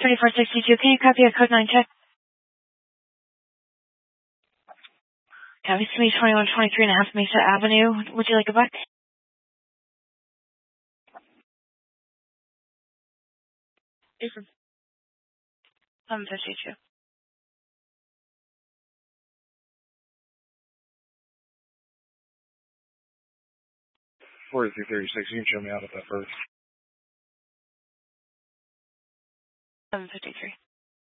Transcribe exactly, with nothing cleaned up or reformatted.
twenty-four sixty-two. Can you copy a code nine check? Copy to me twenty-one twenty-three and a half Mesa Avenue. Would you like a buck? You're from seven fifty-two. forty-three thirty-six. You can show me out at that first. seven fifty-three.